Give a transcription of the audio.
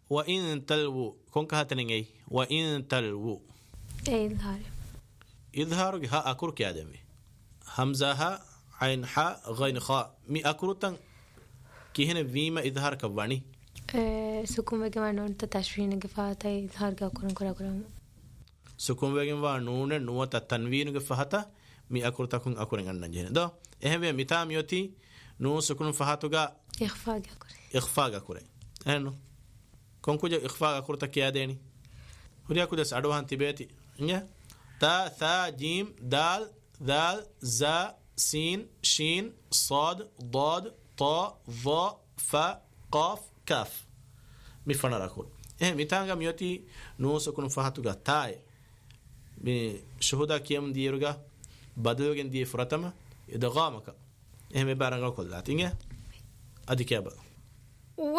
وإن تلو كونك هاتنين أي وإن تلو إظهار ها أكور كيادمي همزة ها عين حاء غين خاء مي أكروتن كي هنا فيما إظهار كواني سكون بگم نون تا تشوین گفته إظهار كأكورن كرا سكون بگم نون نو تا تنوين گفته مي أكروتكون أكورن عندنا جهنم ده إهم ميتام يوتي نو سكون فهاتوغا إخفاء كوري إنه كونكو جو إخفاء كورتا كياديني هريا كودس أدوهان تبيتي إنه تا ثا جيم دال ذال زا سين شين صاد ضاد طا ظا فا قاف كاف مفنا راكول ميتانغا ميوتي نو سكون فهاتوغا تاي بشهودا كيام ديروغا بدلوغن دي فراتما إدغامك مبارنغا كلات إنه أدي كيابا